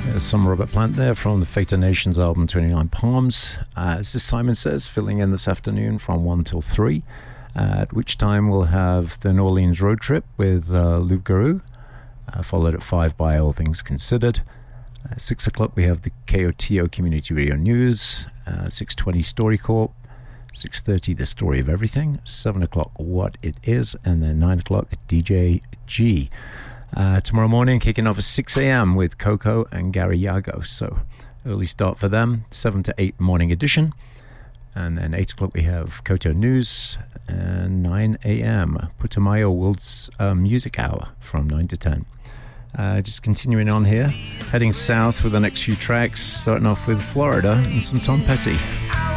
There's some Robert Plant there from the Fate of Nations album 29 Palms. As this Simon Says, filling in this afternoon from 1 till 3, at which time we'll have the New Orleans road trip with Luke Garou, followed at 5 by All Things Considered. 6 o'clock we have the KOTO Community Radio News, 6:20 Story Corp, 6:30 The Story of Everything, 7 o'clock What It Is, and then 9 o'clock DJ G. Tomorrow morning kicking off at 6 a.m. with Coco and Gary Yago, so early start for them. 7 to 8 morning edition, and then 8 o'clock we have Koto News, and 9 a.m. Putumayo World's Music Hour from 9 to 10. Just continuing on here, heading south with the next few tracks, starting off with Florida and some Tom Petty.